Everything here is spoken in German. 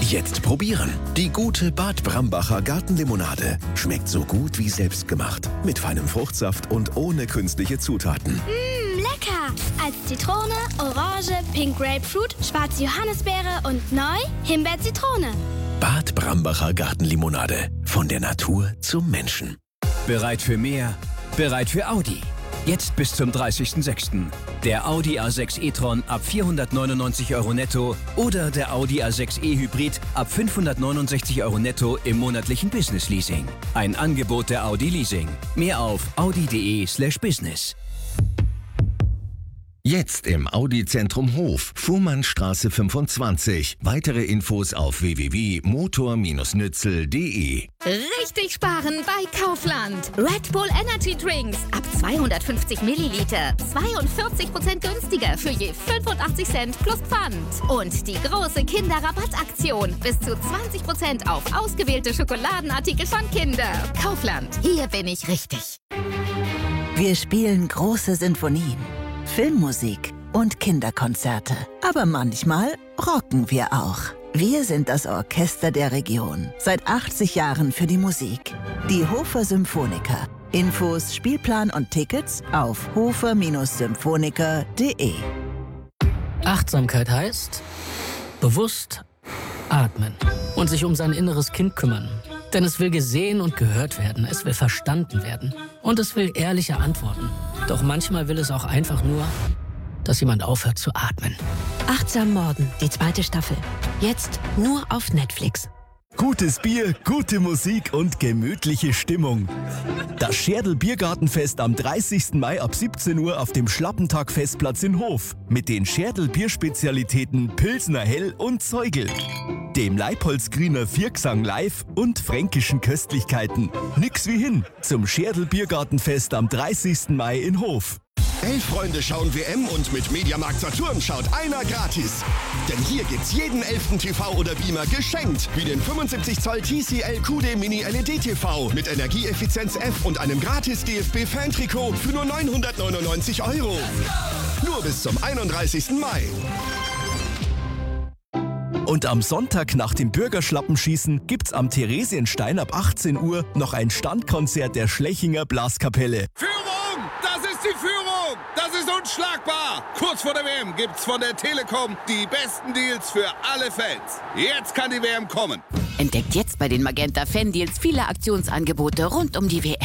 Jetzt probieren. Die gute Bad Brambacher Gartenlimonade. Schmeckt so gut wie selbstgemacht. Mit feinem Fruchtsaft und ohne künstliche Zutaten. Lecker! Als Zitrone, Orange, Pink Grapefruit, schwarze Johannisbeere und neu Himbeer-Zitrone. Bad Brambacher Gartenlimonade. Von der Natur zum Menschen. Bereit für mehr? Bereit für Audi. Jetzt bis zum 30.06. Der Audi A6 e-tron ab 499 € netto oder der Audi A6 e-Hybrid ab 569 € netto im monatlichen Business-Leasing. Ein Angebot der Audi Leasing. Mehr auf audi.de/business. Jetzt im Audi-Zentrum Hof, Fuhrmannstraße 25. Weitere Infos auf www.motor-nützel.de. Richtig sparen bei Kaufland. Red Bull Energy Drinks ab 250 Milliliter. 42% günstiger für je 85 Cent plus Pfand. Und die große Kinderrabattaktion. Bis zu 20% auf ausgewählte Schokoladenartikel von Kinder. Kaufland. Hier bin ich richtig. Wir spielen große Sinfonien, Filmmusik und Kinderkonzerte. Aber manchmal rocken wir auch. Wir sind das Orchester der Region. Seit 80 Jahren für die Musik. Die Hofer Symphoniker. Infos, Spielplan und Tickets auf hofer-symphoniker.de. Achtsamkeit heißt bewusst atmen und sich um sein inneres Kind kümmern. Denn es will gesehen und gehört werden, es will verstanden werden und es will ehrliche Antworten. Doch manchmal will es auch einfach nur, dass jemand aufhört zu atmen. Achtsam Morden, die 2. Staffel. Jetzt nur auf Netflix. Gutes Bier, gute Musik und gemütliche Stimmung. Das Scherdl Biergartenfest am 30. Mai ab 17 Uhr auf dem Schlappentag-Festplatz in Hof. Mit den Scherdl Bierspezialitäten Pilsner Hell und Zeugel. Dem Leipoldsgriner Viergesang live und fränkischen Köstlichkeiten. Nix wie hin zum Scherdl Biergartenfest am 30. Mai in Hof. 11 Freunde schauen WM und mit Mediamarkt Saturn schaut einer gratis. Denn hier gibt's jeden 11. TV oder Beamer geschenkt. Wie den 75 Zoll TCL QD Mini LED TV mit Energieeffizienz F und einem gratis DFB-Fan-Trikot für nur 999 €. Nur bis zum 31. Mai. Und am Sonntag nach dem Bürgerschlappenschießen gibt's am Theresienstein ab 18 Uhr noch ein Standkonzert der Schlechinger Blaskapelle. Führung! Das ist die Führung! Das ist unschlagbar! Kurz vor der WM gibt's von der Telekom die besten Deals für alle Fans. Jetzt kann die WM kommen. Entdeckt jetzt bei den Magenta Fan Deals viele Aktionsangebote rund um die WM.